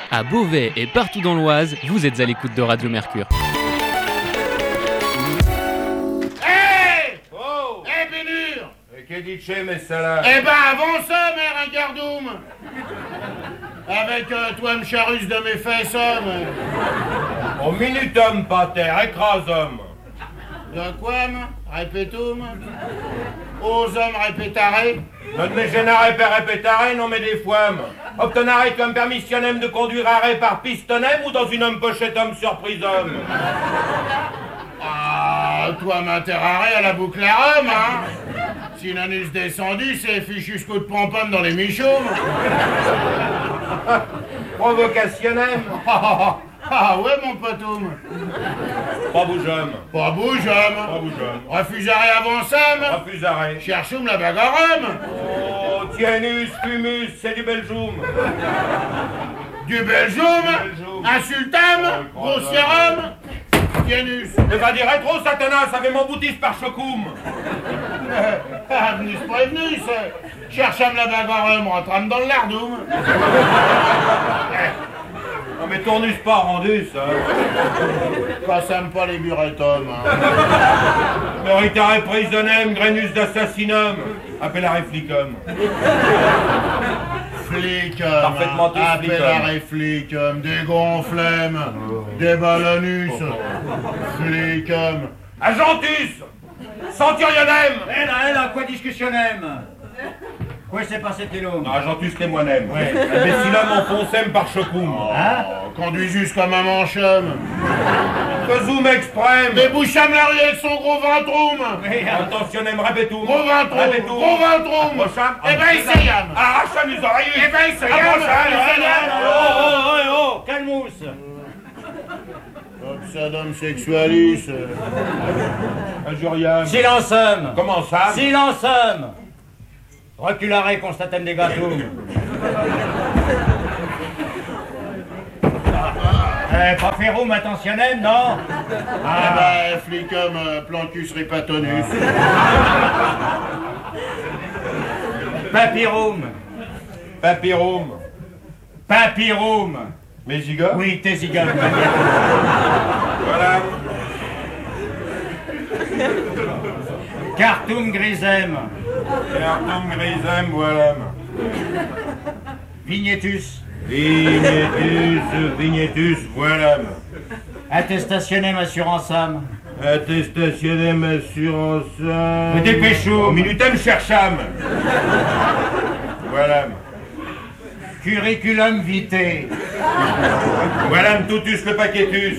À Beauvais et partout dans l'Oise, vous êtes à l'écoute de Radio Mercure. Hé oh. Hé, Bénure. Et qu'est dit chez mes salades? Eh ben, avant ça, mère, un gardoum. Avec toi, me charrus de mes fesses, homme. Au minutum, pater, écrase homme. De quoi, répétum? Aux hommes répétarés? Non me généré per répétaré, non mais des fois. Obtenaré comme permissionnem de conduire arrêt par pistonnem ou dans une homme pochette homme surprise homme? Ah, toi m'interraré à la boucle à Rome, hein? Si l'anus descendu, c'est fichu coup de pom-pom dans les michaumes. Provocationnem. Ah ouais, mon potoum. Pas bougeum. Pas bougeum. Pas bougeum. Refusaré avansam. Refusaré. Cherchoum la bague à Rome. Oh, tienus, fumus, c'est du belgium. Du belgium. Insultam. Grossierum. Tienus. Ne va dire trop, Satanas, avec mon boutif par chocoum. Venus prévenus. Chercham la bague à Rome, rentrame dans le lardoum. Non mais tournus pas rendu, ça. Passam pas les buretums. Meritare prisonnem, grenus d'assassinum. Appellaré flicum. Flicum. Parfaitement tous Appellaré flicum. Des gonflemmes. Des ballonus. Flicum. Agentus. Centurionem. Hela, quoi discussionem? Quoi s'est passé, Télo? Agentus les moinem. Imbécilum enfoncem par chocum. Hein? Conduisus comme un manchum. Cosum exprem. Déboucham la rue avec son gros ventrum. Intentionnem rabetum. Gros ventrum. Gros ventrum. Eh ben, essayam. Arracham les oreilles. Eh ben, essayam. Oh, calmous. Obsadum sexualis. Injuriam. Silence homme. Comment ça? Silence homme. Recularé, constatem des gâteaux. Pas ferum attentionnem, non? Ah ben, flicum plancus repatonus. Papyrum. Papyrum. Papyrum. Mes zigots? Oui, tes zigots. Voilà. Cartum grisem. Cartum grisem, voilà. Vignetus. Vignetus, voilà. Attestationem assuranceam. Attestationnem assuranceam. Dépêchons. Minutem chercham. Voilà. Curriculum vitae. Voilà totus le paquetus.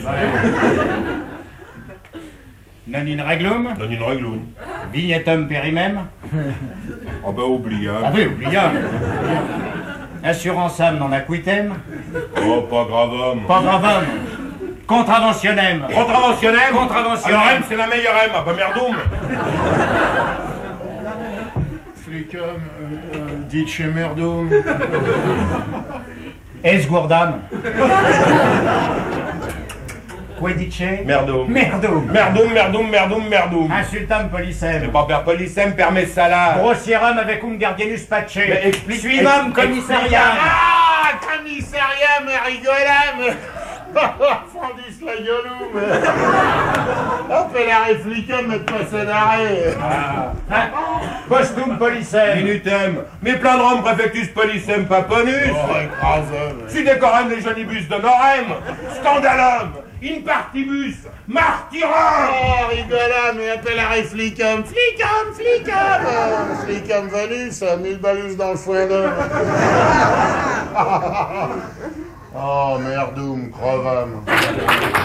Non in reglum. Donne une reglum. Vignetum perimem. Oh bah oubliable. Ah oui, oubliable. Assuranceam non acquitem. Oh pas grave homme. Pas gravum. Contraventionnem. Contraventionnem. Contraventionnem. Alors M c'est la meilleure M, ah bah merdoum. Flicum, dit chez merdum. Esgourdam. Quedice. Merdoum. Merdum. Merdoum. Insultam C'est policem. pas per policem per mes salades. Grossierum avec gardienus pace. Mais explique. Suivam commissariam. Ah, commissariam, rigolam. Fondis la gueuloum. Appellaré flicum, mais pas d'arrêt. Postum policem. Minutem. Mais plein de rome préfectus policem paponus. Oh, écrasum. Si décorem les jonibus d'honorem. Scandalum. In partibus. Martyrum. Oh, rigolam, et appellaré flicum. Flicum venus, 1000 balus dans le foin d'homme. Oh, merdoum, crevam.